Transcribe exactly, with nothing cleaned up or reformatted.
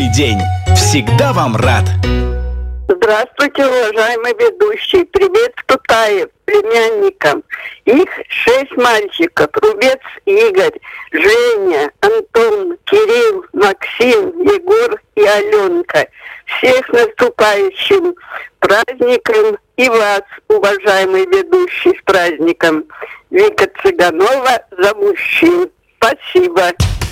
каждый день. Всегда вам рад. Здравствуйте, уважаемый ведущий. Привет, Тутаев, племянникам. Их шесть мальчиков. Рубец Игорь, Женя, Антон, Кирилл, Максим, Егор и Аленка. Всех с наступающим праздником и вас, уважаемый ведущий, с праздником. Вика Цыганова за мужчин. Спасибо.